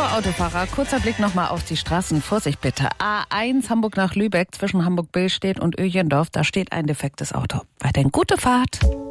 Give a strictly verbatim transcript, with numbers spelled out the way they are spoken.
Autofahrer, kurzer Blick nochmal auf die Straßen. Vorsicht bitte. A eins Hamburg nach Lübeck zwischen Hamburg-Billstedt und Öjendorf. Da steht ein defektes Auto. Weiterhin gute Fahrt.